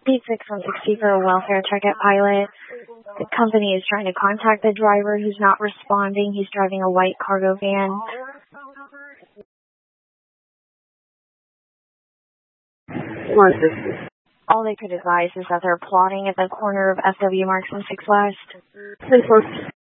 B6160 for a welfare check at Pilot. The company is trying to contact the driver who's not responding. He's driving a white cargo van. What's this? All they could advise is that they're plotting at the corner of FW Marks and 6 West. 10-4.